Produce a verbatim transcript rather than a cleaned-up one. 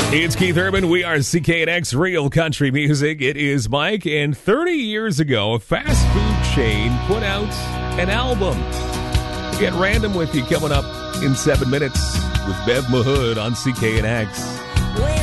It's Keith Urban. We are C K N X Real Country Music. It is Mike. And thirty years ago, a fast food chain put out an album. Get random with you coming up in seven minutes with Bev Mahood on C K N X.